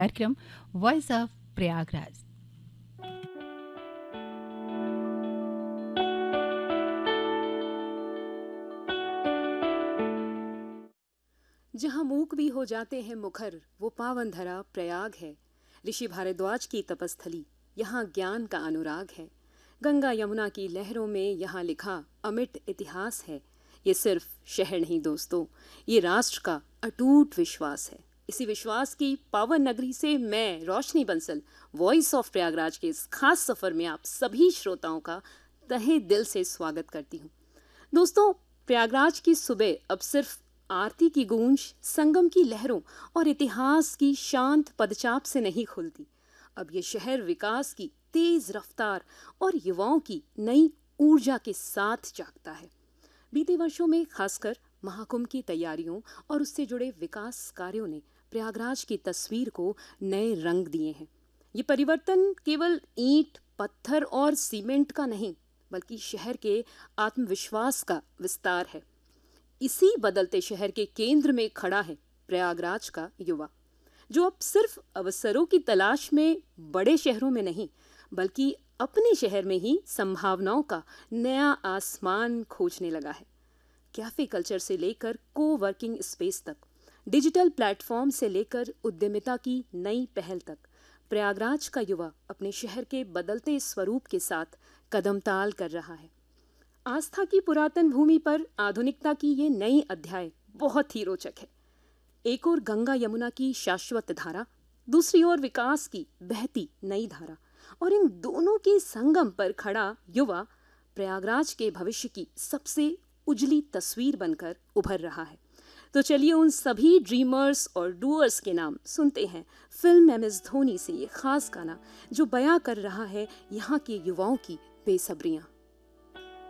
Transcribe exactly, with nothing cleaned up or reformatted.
कार्यक्रम voice of Prayagraj. जहाँ मूक भी हो जाते हैं मुखर, वो पावन धरा प्रयाग है। ऋषि भारद्वाज की तपस्थली, यहाँ ज्ञान का अनुराग है। गंगा यमुना की लहरों में यहाँ लिखा अमिट इतिहास है। ये सिर्फ शहर नहीं दोस्तों, ये राष्ट्र का अटूट विश्वास है। इसी विश्वास की पावन नगरी से मैं रोशनी बंसल वॉइस ऑफ प्रयागराज के इस खास सफर में आप सभी श्रोताओं का तहे दिल से स्वागत करती हूँ। दोस्तों, प्रयागराज की सुबह अब सिर्फ आरती की गूंज, संगम की लहरों और इतिहास की शांत पदचाप से नहीं खुलती। अब ये शहर विकास की तेज रफ्तार और युवाओं की नई ऊर्जा के साथ जागता है। बीते वर्षों में खासकर महाकुंभ की तैयारियों और उससे जुड़े विकास कार्यों ने प्रयागराज की तस्वीर को नए रंग दिए हैं। ये परिवर्तन केवल ईंट, पत्थर और सीमेंट का नहीं, बल्कि शहर के आत्मविश्वास का विस्तार है। इसी बदलते शहर के केंद्र में खड़ा है प्रयागराज का युवा, जो अब सिर्फ अवसरों की तलाश में बड़े शहरों में नहीं, बल्कि अपने शहर में ही संभावनाओं का नया आसमान खोजने लगा है। कैफे कल्चर से लेकर को वर्किंग स्पेस तक, डिजिटल प्लेटफॉर्म से लेकर उद्यमिता की नई पहल तक, प्रयागराज का युवा अपने शहर के बदलते स्वरूप के साथ कदमताल कर रहा है। आस्था की पुरातन भूमि पर आधुनिकता की ये नई अध्याय बहुत ही रोचक है। एक ओर गंगा यमुना की शाश्वत धारा, दूसरी ओर विकास की बहती नई धारा, और इन दोनों के संगम पर खड़ा युवा प्रयागराज के भविष्य की सबसे उजली तस्वीर बनकर उभर रहा है। तो चलिए उन सभी ड्रीमर्स और डूअर्स के नाम सुनते हैं फिल्म एम एस धोनी से ये खास गाना, जो बयां कर रहा है यहाँ के युवाओं की बेसब्रियां।